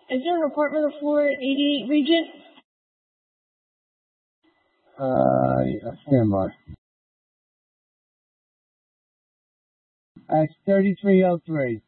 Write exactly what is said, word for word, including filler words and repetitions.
Is there an apartment on floor eighty-eight, Regent? Uh, yeah, stand by. That's thirty-three oh three.